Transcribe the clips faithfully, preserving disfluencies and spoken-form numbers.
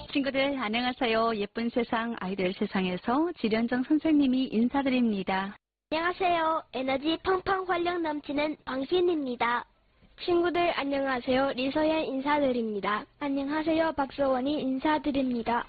친구들 안녕하세요. 예쁜 세상 아이들 세상에서 지련정 선생님이 인사드립니다. 안녕하세요. 에너지 팡팡 활력 넘치는 방신입니다. 친구들 안녕하세요. 리서연 인사드립니다. 안녕하세요. 박서원이 인사드립니다.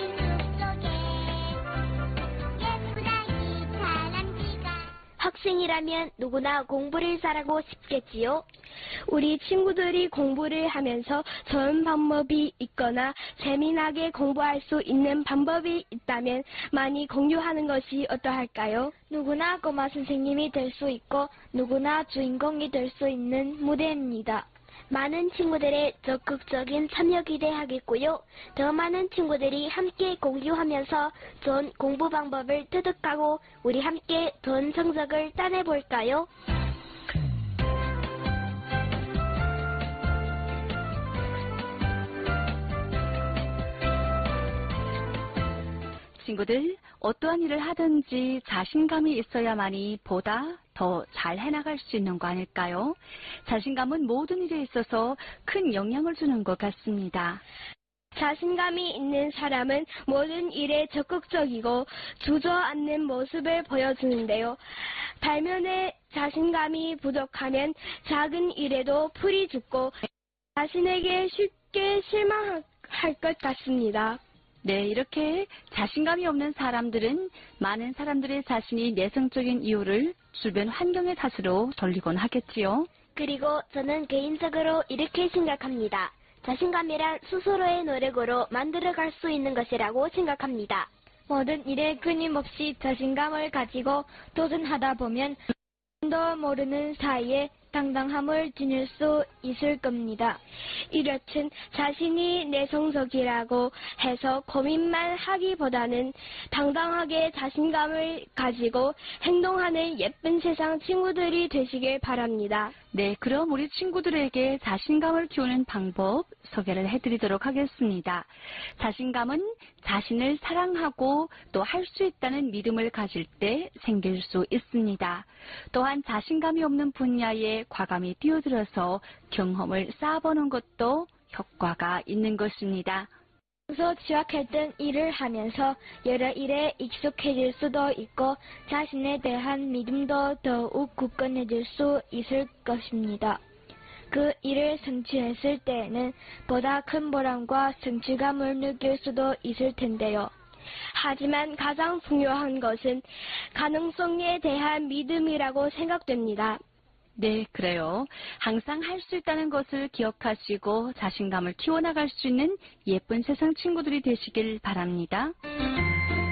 학생이라면 누구나 공부를 잘하고 싶겠지요. 우리 친구들이 공부를 하면서 좋은 방법이 있거나 재미나게 공부할 수 있는 방법이 있다면 많이 공유하는 것이 어떠할까요? 누구나 꼬마 선생님이 될 수 있고 누구나 주인공이 될 수 있는 무대입니다. 많은 친구들의 적극적인 참여 기대하겠고요. 더 많은 친구들이 함께 공유하면서 좋은 공부 방법을 터득하고 우리 함께 좋은 성적을 따내볼까요? 친구들, 어떠한 일을 하든지 자신감이 있어야만이 보다 더 잘 해나갈 수 있는 거 아닐까요? 자신감은 모든 일에 있어서 큰 영향을 주는 것 같습니다. 자신감이 있는 사람은 모든 일에 적극적이고 주저앉는 모습을 보여주는데요. 발면에 자신감이 부족하면 작은 일에도 풀이 죽고 자신에게 쉽게 실망할 것 같습니다. 네, 이렇게 자신감이 없는 사람들은 많은 사람들의 자신이 내성적인 이유를 주변 환경의 탓으로 돌리곤 하겠지요. 그리고 저는 개인적으로 이렇게 생각합니다. 자신감이란 스스로의 노력으로 만들어갈 수 있는 것이라고 생각합니다. 모든 일에 끊임없이 자신감을 가지고 도전하다 보면 도 모르는 사이에 당당함을 지닐 수 있을 겁니다. 이렇듯 자신이 내성적이라고 해서 고민만 하기보다는 당당하게 자신감을 가지고 행동하는 예쁜 세상 친구들이 되시길 바랍니다. 네, 그럼 우리 친구들에게 자신감을 키우는 방법 소개를 해드리도록 하겠습니다. 자신감은 자신을 사랑하고 또 할 수 있다는 믿음을 가질 때 생길 수 있습니다. 또한 자신감이 없는 분야에 과감히 뛰어들어서 경험을 쌓아보는 것도 효과가 있는 것입니다. 평소 취약했던 일을 하면서 여러 일에 익숙해질 수도 있고 자신에 대한 믿음도 더욱 굳건해질 수 있을 것입니다. 그 일을 성취했을 때에는 보다 큰 보람과 성취감을 느낄 수도 있을 텐데요. 하지만 가장 중요한 것은 가능성에 대한 믿음이라고 생각됩니다. 네, 그래요. 항상 할 수 있다는 것을 기억하시고 자신감을 키워나갈 수 있는 예쁜 세상 친구들이 되시길 바랍니다.